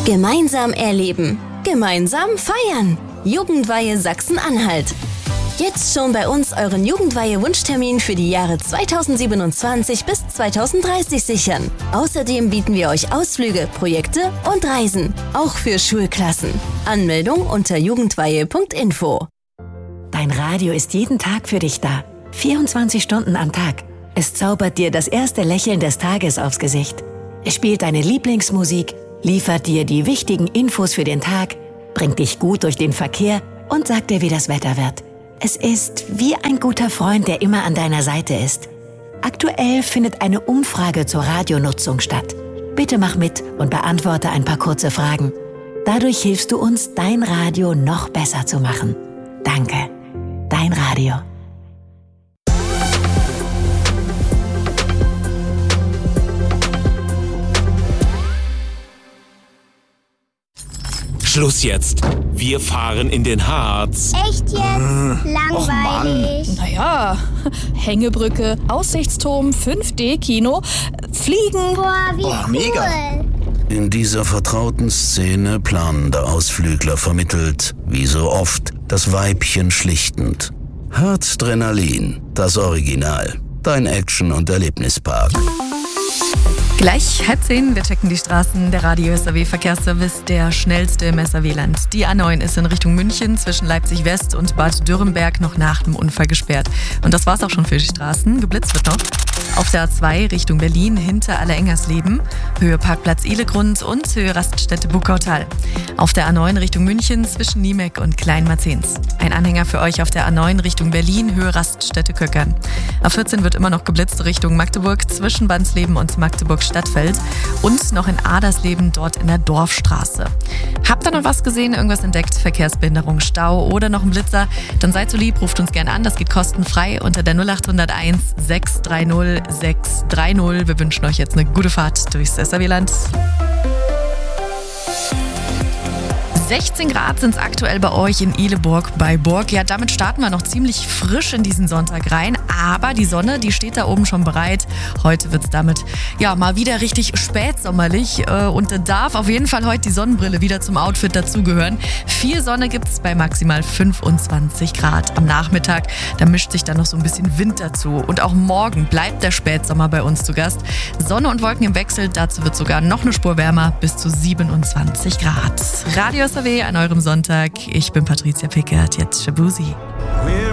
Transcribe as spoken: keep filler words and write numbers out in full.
Gemeinsam erleben. Gemeinsam feiern. Jugendweihe Sachsen-Anhalt. Jetzt schon bei uns euren Jugendweihe-Wunschtermin für die Jahre zweitausendsiebenundzwanzig bis zweitausenddreißig sichern. Außerdem bieten wir euch Ausflüge, Projekte und Reisen. Auch für Schulklassen. Anmeldung unter jugendweihe punkt info. Dein Radio ist jeden Tag für dich da. vierundzwanzig Stunden am Tag. Es zaubert dir das erste Lächeln des Tages aufs Gesicht. Es spielt deine Lieblingsmusik, liefert dir die wichtigen Infos für den Tag, bringt dich gut durch den Verkehr und sagt dir, wie das Wetter wird. Es ist wie ein guter Freund, der immer an deiner Seite ist. Aktuell findet eine Umfrage zur Radionutzung statt. Bitte mach mit und beantworte ein paar kurze Fragen. Dadurch hilfst du uns, dein Radio noch besser zu machen. Danke. Dein Radio. Schluss jetzt. Wir fahren in den Harz. Echt jetzt? Äh, Langweilig. Naja, Hängebrücke, Aussichtsturm, fünf D-Kino, Fliegen. Boah, wie Boah, cool. mega. In dieser vertrauten Szene planender Ausflügler vermittelt, wie so oft, das Weibchen schlichtend. Herzdrenalin, das Original. Dein Action- und Erlebnispark. Gleich halb zehn, wir checken die Straßen. Der Radio S R W Verkehrsservice, der schnellste im S R W-Land. Die A neun ist in Richtung München zwischen Leipzig West und Bad Dürrenberg noch nach dem Unfall gesperrt. Und das war's auch schon für die Straßen. Geblitzt wird noch. Auf der A zwei Richtung Berlin hinter Allerengersleben, Höhe Parkplatz Ihlegrund und Höhe Raststätte Buckautal. Auf der A neun Richtung München zwischen Niemek und Kleinmarzens. Ein Anhänger für euch auf der A neun Richtung Berlin, Höhe Raststätte Köckern. A vierzehn wird immer noch geblitzt Richtung Magdeburg zwischen Bansleben und Magdeburg Stadtfeld und noch in Adersleben dort in der Dorfstraße. Habt ihr noch was gesehen, irgendwas entdeckt, Verkehrsbehinderung, Stau oder noch ein Blitzer? Dann seid so lieb, ruft uns gerne an, das geht kostenfrei unter der null acht null eins sechs drei null sechs drei null. Wir wünschen euch jetzt eine gute Fahrt durchs S R W-Land. sechzehn Grad sind es aktuell bei euch in Ihleburg bei Burg. Ja, damit starten wir noch ziemlich frisch in diesen Sonntag rein. Aber die Sonne, die steht da oben schon bereit. Heute wird es damit ja mal wieder richtig spätsommerlich. Und da darf auf jeden Fall heute die Sonnenbrille wieder zum Outfit dazugehören. Viel Sonne gibt es bei maximal fünfundzwanzig Grad. Am Nachmittag, da mischt sich dann noch so ein bisschen Wind dazu. Und auch morgen bleibt der Spätsommer bei uns zu Gast. Sonne und Wolken im Wechsel, dazu wird sogar noch eine Spur wärmer, bis zu siebenundzwanzig Grad. Radio S R W an eurem Sonntag. Ich bin Patricia Pickert, jetzt Shabuzi.